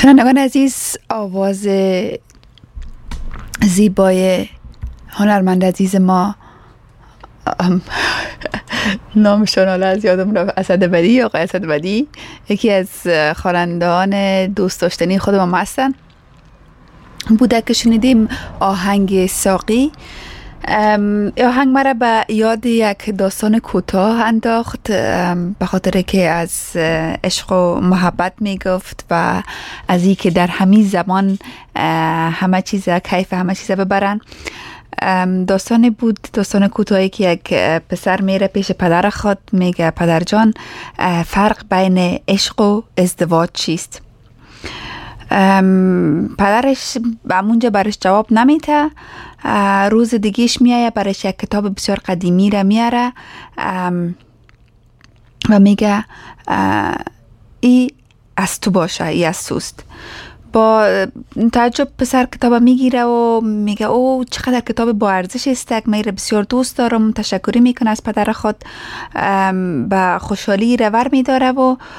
شنوندگان عزیز، آواز زیبای هنرمند عزیز ما نامشون حالا از یادم رفت، اسدبدی، آقای اسدبدی، یکی از خوانندگان دوست داشتنی خود ما هستن. بوده که شنیدیم آهنگ ساقی. آهنگ مرا به یاد یک داستان کوتاه انداخت، به خاطر که از عشق و محبت می گفت و از این که در همین زمان همه چیز کیف همه چیز ببرن. داستانی بود، داستان کوتاهی که یک پسر میره پیش پدر خود، میگه پدر جان، فرق بین عشق و ازدواج چیست؟ پدرش همونجا برش جواب نمیده. روز دیگهش میایه، برش یک کتاب بسیار قدیمی را میاره و میگه ای از تو باشه، ای از توست. با تعجب پسر کتاب میگیره و میگه او چقدر کتاب با ارزش است، من بسیار دوست دارم. تشکری میکنه از پدر خود، به خوشحالی رور میداره و